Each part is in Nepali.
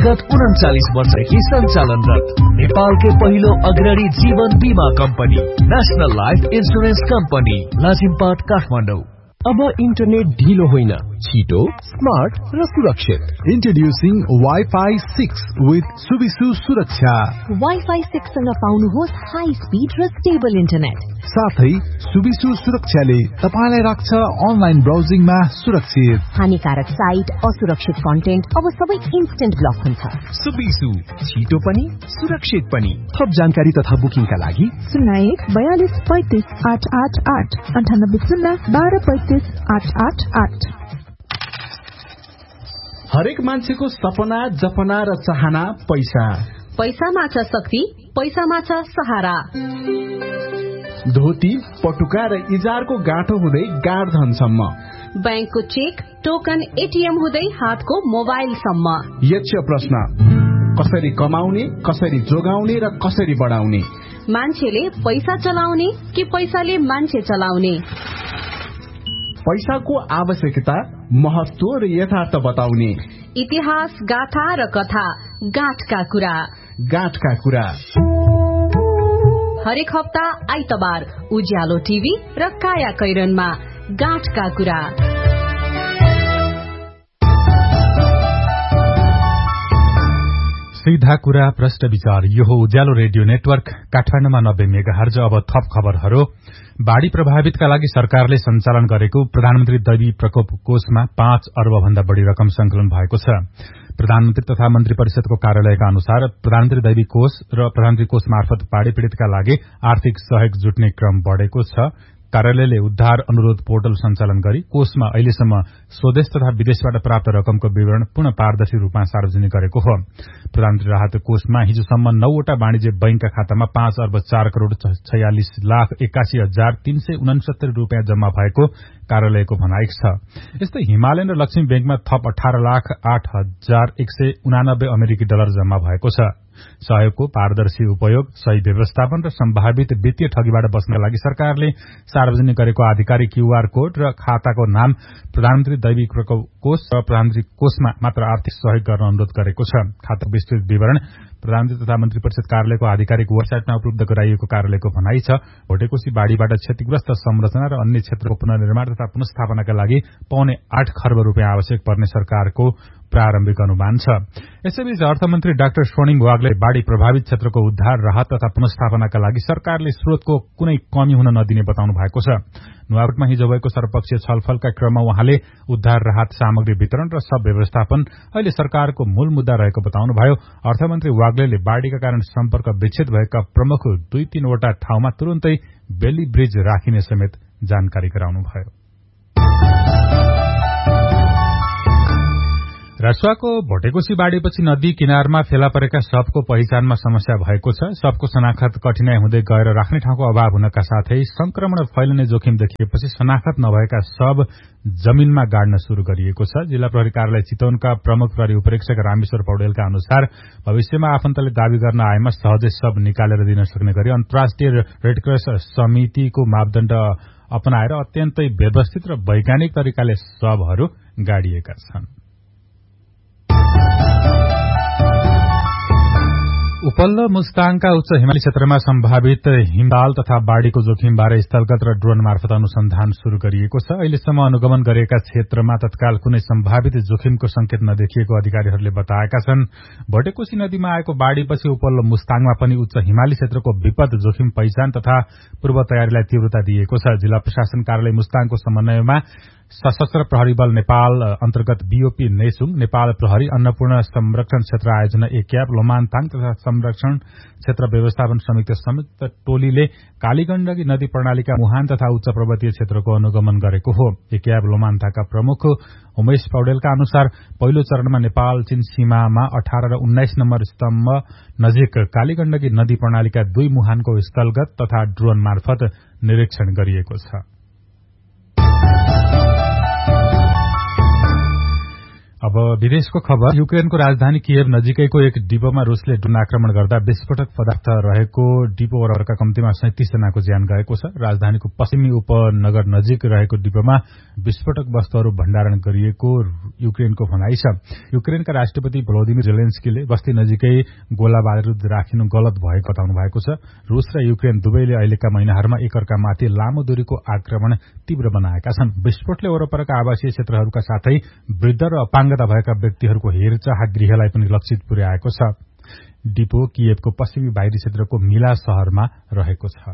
विगत 39 वर्षदेखि सञ्चालनरत नेपालकै पहिलो अग्रणी जीवन बीमा company national life insurance company Lazimpat Kathmandu. अब इन्टरनेट ढिलो होइन, छिटो, स्मार्ट र सुरक्षित। इन्ट्रोड्युसिङ वाइफाई 6 विथ सुविसु सुरक्षा। वाइफाई 6 सँग पाउनुहोस् हाई स्पिड र स्टेबल इन्टरनेट। साथै सुविसु सुरक्षाले तपाईलाई राख्छ अनलाइन ब्राउजिङमा सुरक्षित। हानिकारक साइट, असुरक्षित कन्टेन्ट अब सबै इन्स्टेन्ट ब्लक हुन्छ। सुविसु, छिटो पनि सुरक्षित पनि। थप जानकारी तथा बुकिङका लागि 01 42 35 888 98 0 12 35 888। हरेक मान्छेको सपना, जपना र चाहना पैसा। पैसामा छ शक्ति, पैसामा छ सहारा। धोती, पटुका र इजारको गाँठो हुँदै गाडधनसम्म, बैंकको चेक, टोकन, एटीएम हुँदै हातको मोबाइलसम्म। यक्ष प्रश्न, कसरी कमाउने, कसरी जोगाउने र कसरी बढाउने? मान्छेले पैसा चलाउने कि पैसाले मान्छे चलाउने? पैसाको आवश्यकता, महत्व र यथार्थ बताउने। इतिहास, गाथा र कथा, गाँठका कुरा। गाँठका कुरा हरेक हप्ता आइतबार उज्यालो टिभी र काया कैरनमा गाँठका कुरा। सीधा कुरा, प्रश्न विचार। यो हो उज्यालो रेडियो नेटवर्क काठमाडौँमा 90 मेगाहर्ज। अब थप खबरहरू। बाढ़ी प्रभावितका लागि सरकारले सञ्चालन गरेको प्रधानमन्त्री दैवी प्रकोप कोषमा 5 अर्ब भन्दा बढ़ी रकम संकलन भएको छ। प्रधानमन्त्री तथा मन्त्री परिषदको कार्यालयका अनुसार प्रधानमन्त्री दैवी कोष र प्रधानमन्त्री कोष मार्फत बाढ़ी पीड़ितका लागि आर्थिक सहयोग जुट्ने क्रम बढ़ेको छ। कार्यालयले उद्धार अनुरोध पोर्टल सञ्चालन गरी कोषमा अहिलेसम्म स्वदेश तथा विदेशबाट प्राप्त रकमको विवरण पूर्ण पारदर्शी रूपमा सार्वजनिक गरेको हो। प्रधानमन्त्री राहत कोषमा हिजोसम्म 9 वटा वाणिज्य बैंकका खातामा 5 अर्ब 4 करोड़ 46 लाख 81 हजार 369 रूपियाँ जम्मा भएको कार्यालयको भनाइ छ। यस्तै हिमालयन र लक्ष्मी बैंकमा थप 18 लाख 8 हजार 189 अमेरिकी डलर जम्मा भएको छ। सहयोगको पारदर्शी उपयोग, सही व्यवस्थापन र सम्भावित वित्तीय ठगीबाट बच्नका लागि सरकारले सार्वजनिक गरेको आधिकारिक क्यूआर कोड र खाताको नाम प्रधानमन्त्री दैवी कोष र प्रधानमन्त्री कोषमा मात्र आर्थिक सहयोग गर्न अनुरोध गरेको छ। खाताको विस्तृत विवरण प्रधानमन्त्री तथा मन्त्री परिषद कार्यालयको आधिकारिक वेबसाइटमा उपलब्ध गराइएको कार्यालयको भनाइ छ। भोटेकोशी बाढ़ीबाट क्षतिग्रस्त संरचना र अन्य क्षेत्रको पुनर्निर्माण तथा पुनर्स्थापनाका लागि 8.25 खर्ब रूपियाँ आवश्यक पर्ने सरकारको प्रारम्भिक अनुमान छ। यसैबीच अर्थमन्त्री डाक्टर स्वर्णिम वाग्ले बाढ़ी प्रभावित क्षेत्रको उद्धार, राहत तथा पुनर्स्थापनाका लागि सरकारले स्रोतको कुनै कमी हुन नदिने बताउनु भएको छ। नुवाकोटमा हिजो भएको सर्वपक्षीय छलफलका क्रममा उहाँले उद्धार, राहत सामग्री वितरण र सब व्यवस्थापन अहिले सरकारको मूल मुद्दा रहेको बताउनुभयो। अर्थमन्त्री वाग्लेले बाढ़ीका कारण सम्पर्क विच्छेद भएका प्रमुख 2-3 वटा ठाउँमा तुरुन्तै बेली ब्रिज राखिने समेत जानकारी गराउनुभयो। रसुवाको भोटेकोशी बाढ़ीपछि नदी किनारमा फेला परेका शवको पहिचानमा समस्या भएको छ। शवको शनाखत कठिनाई हुँदै गएर राख्ने ठाउँको अभाव हुनका साथै संक्रमण फैलिने जोखिम देखिएपछि शनाखत नभएका शव जमिनमा गाड्न शुरू गरिएको छ। जिल्ला प्रहरी कार्यालय चितवनका प्रमुख प्रहरी उपरीक्षक रामेश्वर पौडेलका अनुसार भविष्यमा आफन्तले दावी गर्न आएमा सहजै शव निकालेर दिन सक्ने गरी अन्तर्राष्ट्रिय रेडक्रस समितिको मापदण्ड अपनाएर अत्यन्तै व्यवस्थित र वैज्ञानिक तरिकाले शवहरू गाडिएका छन्। उपल्लो मुस्ताङका उच्च हिमाली क्षेत्रमा सम्भावित हिमपाल तथा बाढ़ीको जोखिमबारे स्थलगत र ड्रोन मार्फत अनुसन्धान शुरू गरिएको छ। अहिलेसम्म अनुगमन गरेका क्षेत्रमा तत्काल कुनै सम्भावित जोखिमको संकेत नदेखिएको अधिकारीहरूले बताएका छन्। भोटेकोशी नदीमा आएको बाढ़ीपछि उपल्लो मुस्ताङमा पनि उच्च हिमाली क्षेत्रको विपद जोखिम पहिचान तथा पूर्व तयारीलाई तीव्रता दिएको छ। जिल्ला प्रशासन कार्यालय मुस्ताङको समन्वयमा सशस्त्र प्रहरी बल नेपाल अन्तर्गत बीओपी नेसुङ, नेपाल प्रहरी, अन्नपूर्ण संरक्षण क्षेत्र आयोजना एक्याब, लोमान्ताङ तथा संरक्षण क्षेत्र व्यवस्थापन समिति संयुक्त टोलीले कालीगण्डकी नदी प्रणालीका मुहान तथा उच्च पर्वतीय क्षेत्रको अनुगमन गरेको हो। एक्याब लोमान्ताका प्रमुख उमेश पौडेलका अनुसार पहिलो चरणमा नेपाल चीन सीमामा 18 र 19 नम्बर स्तम्भ नजिक कालीगण्डकी नदी प्रणालीका 2 मुहानको स्थलगत तथा ड्रोन मार्फत निरीक्षण गरिएको छ। अब विदेशको खबर। युक्रेनको राजधानी किएभ नजिकैको एक डिपोमा रुसले ड्रोन आक्रमण गर्दा विस्फोटक पदार्थ रहेको डिपो वरपरका कम्तीमा 37 जनाको ज्यान गएको छ। राजधानीको पश्चिमी उपनगर नजिक रहेको डिपोमा विस्फोटक वस्तुहरू भण्डारण गरिएको युक्रेनको भनाइ छ। युक्रेनका राष्ट्रपति भ्लोदिमिर जेलेन्स्कीले बस्ती नजिकै गोला बारुद राखिनु गलत भएको बताउनु भएको छ। रुस र युक्रेन दुवैले अहिलेका महिनाहरूमा एकअर्कामाथि लामो दूरीको आक्रमण तीव्र बनाएका छन्। विस्फोटले वरपरका आवासीय क्षेत्रहरूका साथै वृद्ध र अपाङ्गता भएका व्यक्तिहरूको हेरचाह गृहलाई पनि लक्षित पुर्याएको छ। डिपो किएभको पश्चिमी बाहिरी क्षेत्रको मिला शहरमा रहेको छ।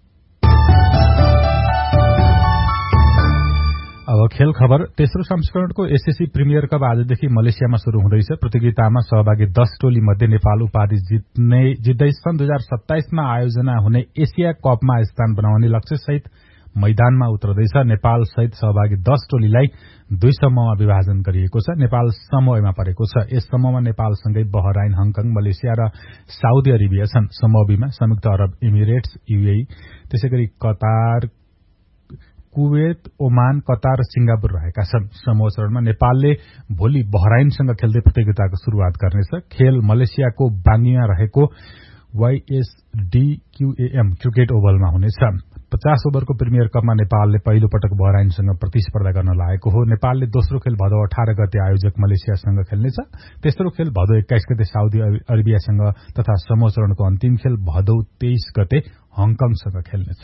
अब खेल खबर। तेस्रो संस्करणको एसएससी प्रिमियर कप आजदेखि मलेसियामा शुरू हुँदैछ। प्रतियोगितामा सहभागी 10 टोली मध्ये नेपाल उपाधि जित्दै सन् 2027 मा आयोजना हुने एसिया कपमा स्थान बनाउने लक्ष्यसहित मैदानमा उत्रदैछ। नेपाल सहित सहभागी 10 टोलीलाई 2 समूहमा विभाजन गरिएको छ। नेपाल समूह एमा परेको छ। यस समूहमा नेपालसँगै बहराइन, हङकङ, मलेसिया र साउदी अरेबिया छन्। समूह बीमा संयुक्त अरब इमिरेट्स, यूएई, त्यसैगरी कतार, कुवेत, ओमान, कतार र सिंगापुर रहेका छन्। समूह चरणमा नेपालले भोलि बहराइनसँग खेल्दै प्रतियोगिताको शुरूआत गर्नेछ। खेल मलेसियाको बाङ्गीमा रहेको YSDQAM क्रिकेट ओभलमा हुनेछ। 50 ओभरको प्रिमियर कपमा नेपालले पहिलो पटक बहराइनसँग प्रतिस्पर्धा गर्न लागेको हो। नेपालले दोस्रो खेल भदौ 18 गते आयोजक मलेसियासँग खेल्नेछ। तेस्रो खेल भदौ 21 गते साउदी अरेबियासँग तथा समूह चरणको अन्तिम खेल भदौ 23 गते हङकङसँग खेल्नेछ।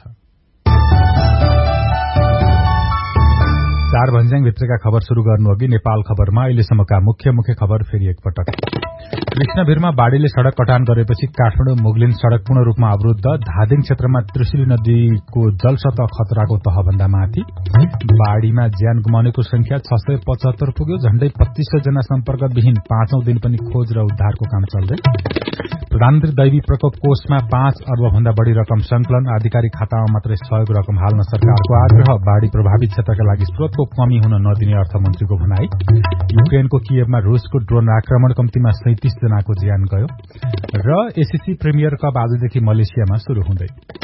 4 भन्ज्याङ भित्रका खबर शुरू गर्नु अघि नेपाल खबरमा अहिलेसम्मका मुख्य खबर फेरि एकपटक। कृष्णभिरमा बाढ़ीले सड़क कटान गरेपछि काठमाडौँ मुगलिन सड़क पूर्ण रूपमा अवरुद्ध। धादिङ क्षेत्रमा त्रिशुली नदीको जलसतह खतराको तहभन्दा माथि। बाढ़ीमा ज्यान गुमाउनेको संख्या 675 पुग्यो। झण्डै 2500 जना सम्पर्कविहीन। 5औं दिन पनि खोज र उद्धारको काम चल्दै। प्रधानमन्त्री दैवी प्रकोप कोषमा 5 अर्ब भन्दा बढ़ी रकम संकलन। आधिकारिक खातामा मात्रै सहयोग रकम हाल्न सरकारको आग्रह। बाढ़ी प्रभावित क्षेत्रका लागि स्रोतको कमी हुन नदिने अर्थमन्त्रीको भनाई। युक्रेनको किएभमा रुसको ड्रोन आक्रमण कम्तीमा 37 जनाको ज्यान गयो। र एसएससी प्रिमियर कप आजदेखि मलेसियामा शुरू हुँदै।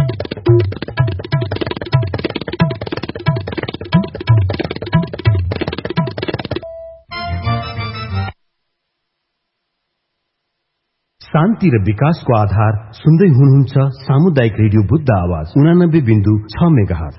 शान्ति र विकासको आधार सुन्दै हुनुहुन्छ सामुदायिक रेडियो बुद्ध आवाज 89.6 मेगाहर्ज।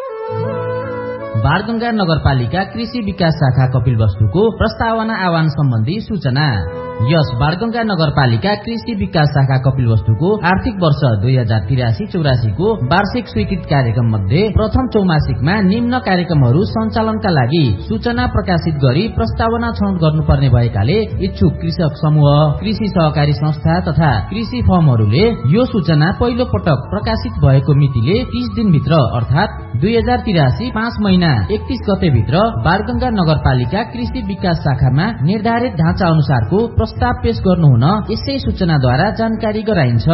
बारगंगा नगरपालिका कृषि विकास शाखा कपिलवस्तुको प्रस्तावना आह्वान सम्बन्धी सूचना। यस बारगंगा नगरपालिका कृषि विकास शाखा कपिलवस्तुको आर्थिक वर्ष 2083-84 को वार्षिक स्वीकृत कार्यक्रम मध्ये प्रथम चौमासिकमा निम्न कार्यक्रमहरू सञ्चालनका लागि सूचना प्रकाशित गरी प्रस्तावना छनौट गर्नुपर्ने भएकाले इच्छुक कृषक समूह, कृषि सहकारी संस्था तथा कृषि फर्महरूले यो सूचना पहिलो पटक प्रकाशित भएको मितिले 30 दिनभित्र अर्थात 2083 5 महिना 31 गते भित्र बारगंगा नगरपालिका कृषि विकास शाखामा निर्धारित ढाँचा अनुसारको प्रस्ताव पेश गर्नुहुन यसै सूचनाद्वारा जानकारी गराइन्छ।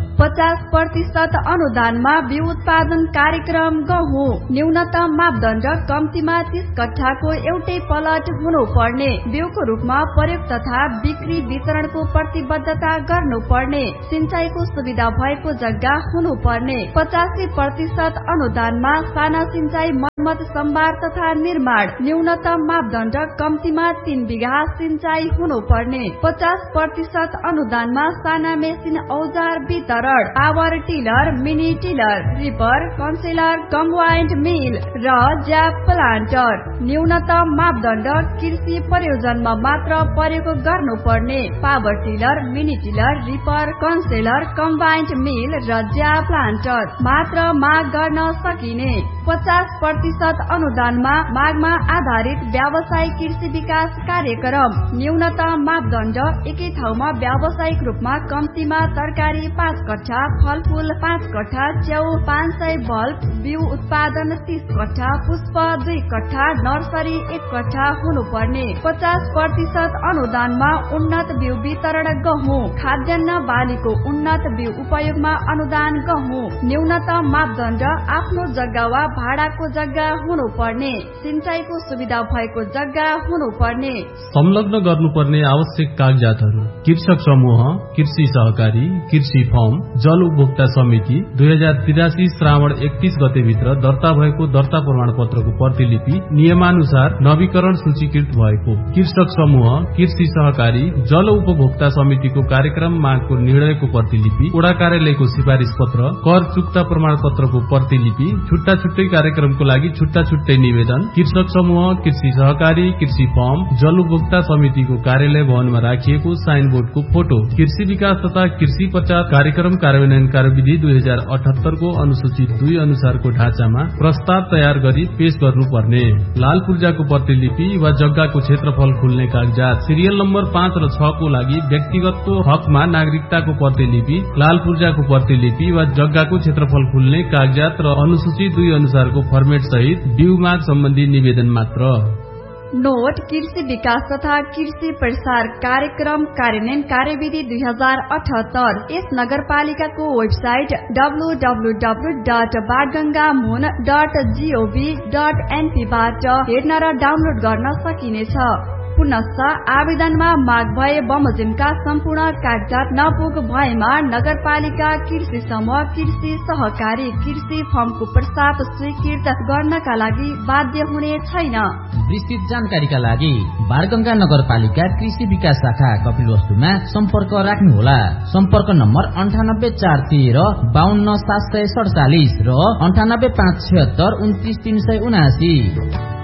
50% अनुदानमा बिउ उत्पादन कार्यक्रम गहुँ। न्यूनतम मापदण्ड कम्तीमा 30 कट्ठाको एउटै प्लट हुनुपर्ने। बिउको रूपमा प्रयोग तथा बिक्री वितरणको प्रतिबद्धता गर्नुपर्ने। सिंचाइको सुविधा भएको जग्गा हुनुपर्ने। 85% अनुदानमा साना सिंचाई मर्मत सम्भार तथा निर्माण। न्यूनतम मापदण्ड कम्तीमा 3 बिघा सिंचाई हुनुपर्ने। 50% अनुदानमा साना मेसिन औजार वितरण। Power tiller, mini tiller, ripper, कन्सेलर, combined मिल र ज्याप प्लान्टर। न्यूनतम मापदण्ड कृषि प्रयोजनमा मात्र प्रयोग गर्नुपर्ने। Power tiller, mini tiller, ripper, कन्सेलर, combined मिल र ज्याप प्लान्टर मात्र माग गर्न सकिने। 50% अनुदानमा मागमा आधारित व्यावसायिक कृषि विकास कार्यक्रम। न्यूनतम मापदण्ड एकै ठाउँमा व्यावसायिक रूपमा कम्तीमा तरकारी 5 कट्ठा, फलफूल 5 कट्ठा, च्याउ 500 बल्ब, बिउ उत्पादन 30 कट्ठा, पुष्प 2 कट्ठा, नर्सरी 1 कट्ठा हुनुपर्ने। 50% अनुदानमा उन्नत बिउ वितरण गहुँ। खाद्यान्न बालीको उन्नत बिउ उपयोगमा अनुदान गहुँ। न्यूनतम मापदण्ड आफ्नो जग्गा वा भाडाको जग्गा हुनुपर्ने, सिंचाइको सुविधा भएको जग्गा हुनुपर्ने, संलग्न गर्नुपर्ने आवश्यक कागजातहरू कृषक समूह, कृषि सहकारी, कृषि फर्म, जल उपभोक्ता समिति 2083 श्रावण 31 गतेभित्र दर्ता भएको दर्ता प्रमाण पत्रको प्रतिलिपि नियमानुसार नवीकरण सूचीकृत भएको, कृषक समूह, कृषि सहकारी, जल उपभोक्ता समितिको कार्यक्रम मागको निर्णयको प्रतिलिपि, वडा कार्यालयको सिफारिश पत्र, कर चुक्ता प्रमाण पत्रको प्रतिलिपि, छुट्टा छुट्टै कार्यक्रमको लागि छुट्टा छुट्टै निवेदन, कृषक समूह, कृषि सहकारी, कृषि फर्म, जल उपभोक्ता समितिको कार्यालय भवनमा राखिएको साइनबोर्डको फोटो, कृषि विकास तथा कृषि प्रचार कार्यक्रम कार्यान्वयन कार्यविधि 2078 को अनुसूची 2 अनुसारको ढाँचामा प्रस्ताव तयार गरी पेश गर्नुपर्ने, लाल पूर्जाको प्रतिलिपि वा जग्गाको क्षेत्रफल खुल्ने कागजात, सिरियल नम्बर 5 र 6 को लागि व्यक्तिगतको हकमा नागरिकताको प्रतिलिपि, लाल पूर्जाको प्रतिलिपि वा जग्गाको क्षेत्रफल खुल्ने कागजात र अनुसूची 2 अनुसारको फर्मेट सहित बिउ माग सम्बन्धी निवेदन मात्र। नोट कृषि विकास तथा कृषि प्रसार कार्यक्रम कार्यान्वयन कार्यविधि 2078 यस नगरपालिकाको वेबसाइट www.baghangamon.gov.np बाट हेर्न र डाउनलोड गर्न सकिनेछ। पुनश्च आवेदनमा माग भए बमोजिमका सम्पूर्ण कागजात नपुग भएमा नगरपालिका कृषि समूह, कृषि सहकारी, कृषि फर्मको प्रस्ताव स्वीकृत गर्नका लागि बाध्य हुने छैन। विस्तृत जानकारीका लागि बारगंगा नगरपालिका कृषि विकास शाखा कपिलवस्तुमा सम्पर्क राख्नुहोला। सम्पर्क नम्बर 98413 52747 र 98576 29379।